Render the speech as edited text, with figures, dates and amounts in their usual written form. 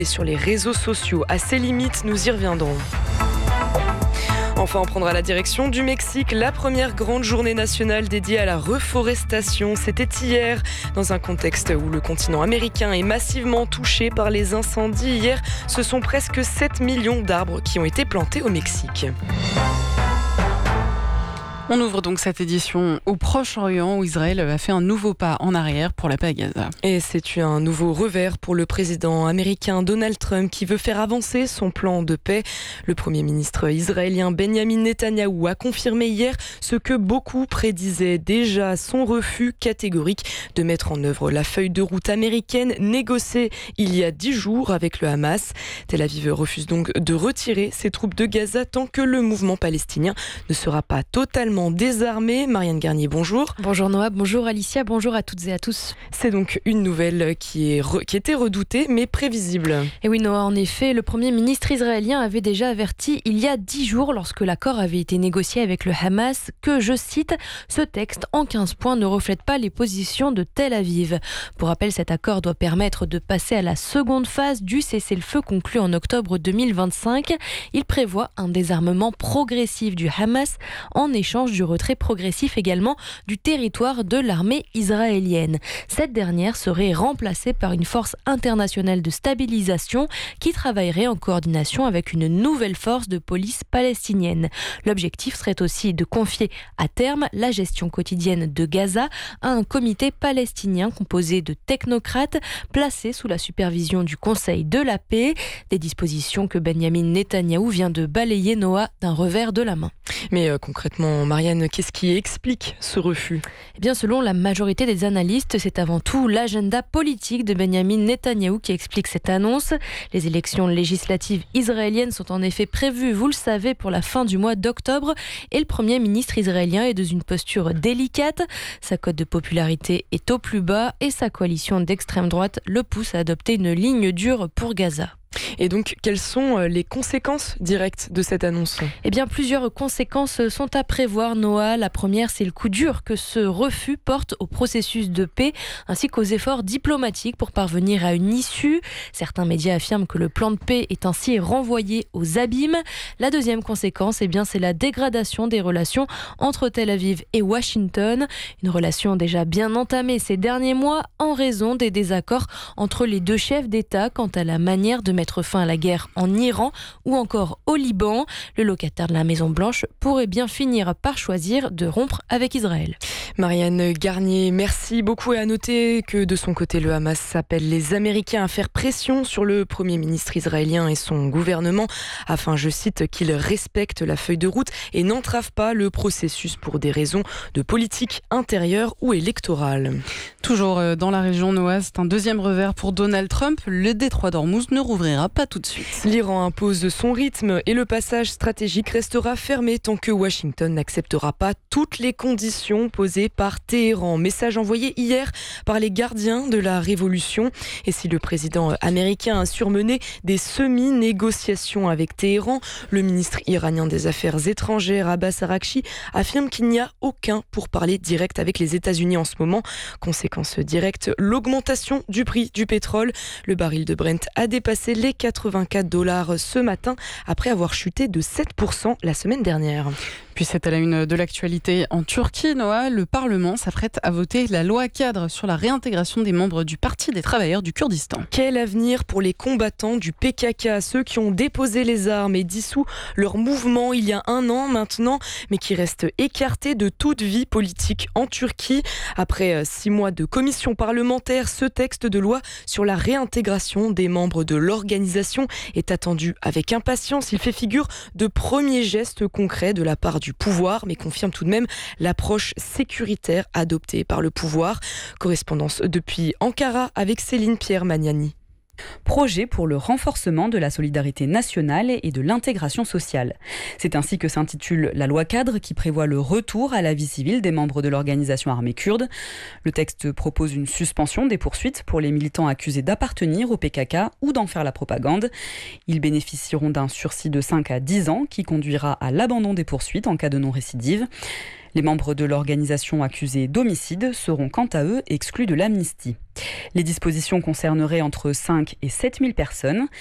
Et sur les réseaux sociaux, à ses limites, nous y reviendrons. Enfin, on prendra la direction du Mexique. La première grande journée nationale dédiée à la reforestation. C'était hier, dans un contexte où le continent américain est massivement touché par les incendies. Hier, ce sont presque 7 millions d'arbres qui ont été plantés au Mexique. On ouvre donc cette édition au Proche-Orient où Israël a fait un nouveau pas en arrière pour la paix à Gaza. Et c'est un nouveau revers pour le président américain Donald Trump qui veut faire avancer son plan de paix. Le Premier ministre israélien Benjamin Netanyahou a confirmé hier ce que beaucoup prédisaient déjà, son refus catégorique de mettre en œuvre la feuille de route américaine négociée il y a 10 jours avec le Hamas. Tel Aviv refuse donc de retirer ses troupes de Gaza tant que le mouvement palestinien ne sera pas totalement désarmé. Marianne Garnier, bonjour. Bonjour Noah, bonjour Alicia, bonjour à toutes et à tous. C'est donc une nouvelle qui était redoutée mais prévisible. Et oui Noah, en effet, le Premier ministre israélien avait déjà averti il y a 10 jours lorsque l'accord avait été négocié avec le Hamas que, je cite, ce texte en 15 points ne reflète pas les positions de Tel Aviv. Pour rappel, cet accord doit permettre de passer à la seconde phase du cessez-le-feu conclu en octobre 2025. Il prévoit un désarmement progressif du Hamas en échange du retrait progressif également du territoire de l'armée israélienne. Cette dernière serait remplacée par une force internationale de stabilisation qui travaillerait en coordination avec une nouvelle force de police palestinienne. L'objectif serait aussi de confier à terme la gestion quotidienne de Gaza à un comité palestinien composé de technocrates placés sous la supervision du Conseil de la paix. Des dispositions que Benjamin Netanyahou vient de balayer, Noah, d'un revers de la main. Mais concrètement, Marianne, qu'est-ce qui explique ce refus ? Eh bien, selon la majorité des analystes, c'est avant tout l'agenda politique de Benjamin Netanyahou qui explique cette annonce. Les élections législatives israéliennes sont en effet prévues, vous le savez, pour la fin du mois d'octobre et le Premier ministre israélien est dans une posture délicate. Sa cote de popularité est au plus bas et sa coalition d'extrême droite le pousse à adopter une ligne dure pour Gaza. Et donc, quelles sont les conséquences directes de cette annonce ? Eh bien, plusieurs conséquences sont à prévoir, Noah. La première, c'est le coup dur que ce refus porte au processus de paix, ainsi qu'aux efforts diplomatiques pour parvenir à une issue. Certains médias affirment que le plan de paix est ainsi renvoyé aux abîmes. La deuxième conséquence, c'est la dégradation des relations entre Tel Aviv et Washington. Une relation déjà bien entamée ces derniers mois en raison des désaccords entre les deux chefs d'État quant à la manière de mettre fin à la guerre en Iran ou encore au Liban. Le locataire de la Maison-Blanche pourrait bien finir par choisir de rompre avec Israël. Marianne Garnier, merci beaucoup. Et à noter que de son côté, le Hamas appelle les Américains à faire pression sur le Premier ministre israélien et son gouvernement afin, je cite, qu'ils respectent la feuille de route et n'entravent pas le processus pour des raisons de politique intérieure ou électorale. Toujours dans la région, Noah, c'est un deuxième revers pour Donald Trump. Le détroit d'Ormuz ne rouvrira pas tout de suite. L'Iran impose son rythme et le passage stratégique restera fermé tant que Washington n'acceptera pas toutes les conditions posées par Téhéran. Message envoyé hier par les gardiens de la révolution. Et si le président américain a surmené des semi-négociations avec Téhéran, le ministre iranien des Affaires étrangères Abbas Araghchi affirme qu'il n'y a aucun pourparler direct avec les États-Unis en ce moment. Conséquence directe, l'augmentation du prix du pétrole. Le baril de Brent a dépassé les $84 ce matin après avoir chuté de 7% la semaine dernière. Puis c'est à la une de l'actualité en Turquie, Noah. Le Parlement s'apprête à voter la loi cadre sur la réintégration des membres du Parti des travailleurs du Kurdistan. Quel avenir pour les combattants du PKK, ceux qui ont déposé les armes et dissous leur mouvement il y a 1 an maintenant, mais qui restent écartés de toute vie politique en Turquie. Après 6 mois de commission parlementaire, ce texte de loi sur la réintégration des membres de l'organisation est attendu avec impatience. Il fait figure de premiers gestes concrets de la part du pouvoir, mais confirme tout de même l'approche sécuritaire adoptée par le pouvoir. Correspondance depuis Ankara avec Céline Pierre-Magnani. Projet pour le renforcement de la solidarité nationale et de l'intégration sociale. C'est ainsi que s'intitule la loi cadre qui prévoit le retour à la vie civile des membres de l'organisation armée kurde. Le texte propose une suspension des poursuites pour les militants accusés d'appartenir au PKK ou d'en faire la propagande. Ils bénéficieront d'un sursis de 5 à 10 ans qui conduira à l'abandon des poursuites en cas de non-récidive. Les membres de l'organisation accusés d'homicide seront quant à eux exclus de l'amnistie. Les dispositions concerneraient entre 5 et 7 000 personnes.